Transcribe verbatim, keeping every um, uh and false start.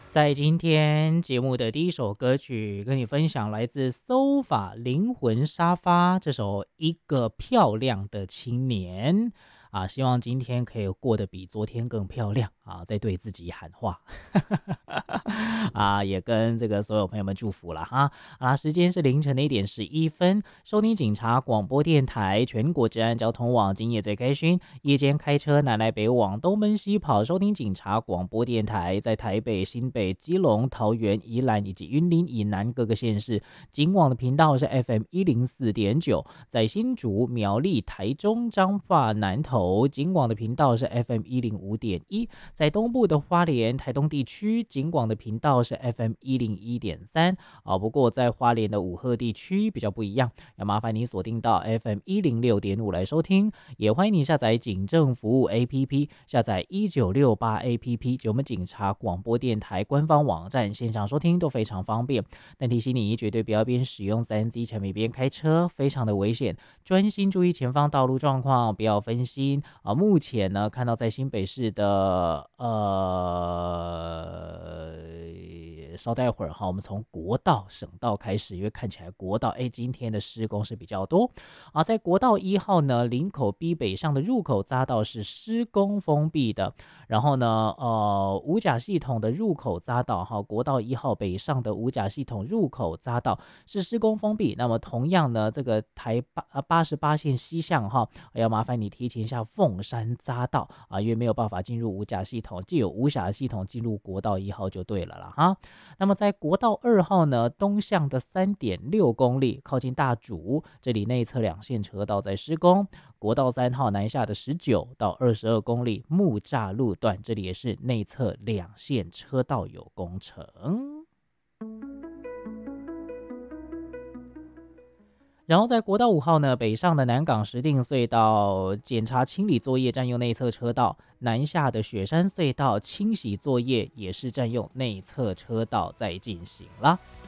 在今天节目的第一首歌曲，跟你分享来自 Sofa 灵魂沙发这首《一个漂亮的青年》啊，希望今天可以过得比昨天更漂亮啊，在对自己喊话啊，也跟这个所有朋友们祝福了哈啊，时间是凌晨的一点十一分，收听警察广播电台全国治安交通网，今夜最开心，夜间开车南来北往，东奔西跑，收听警察广播电台，在台北、新北、基隆、桃园、宜兰以及云林以南各个县市，警网的频道是 F M 一零四点九，在新竹、苗栗、台中、彰化、南投，警网的频道是 F M 一零五点一，在东部的花莲、台东地区，警广的频道是 F M 一零一点三啊。不过在花莲的武鹤地区比较不一样，要麻烦你锁定到 F M 一零六点五来收听。也欢迎你下载警政服务 A P P， 下载一九六八 A P P， 及我们警察广播电台官方网站，线上收听都非常方便。但提醒你，绝对不要边使用 三 C 产品边开车，非常的危险。专心注意前方道路状况，不要分心啊。目前呢，看到在新北市的呃，稍待会儿哈，我们从国道、省道开始，因为看起来国道哎今天的施工是比较多啊。在国道一号呢，林口 B 北上的入口匝道是施工封闭的，然后呢，呃，五甲系统的入口匝道哈，国道一号北上的五甲系统入口匝道是施工封闭。那么同样呢，这个台八八十八线西向哈，要麻烦你提前下凤山匝道啊，因为没有办法进入五甲系统，既有五甲系统进入国道一号就对了啦哈。那么在国道二号呢，东向的 三点六公里，靠近大竹，这里内侧两线车道在施工。国道三号南下的十九到二十二公里，木栅路段，这里也是内侧两线车道有工程。然后在国道五号呢，北上的南港石碇隧道检查清理作业占用内侧车道，南下的雪山隧道清洗作业也是占用内侧车道在进行了。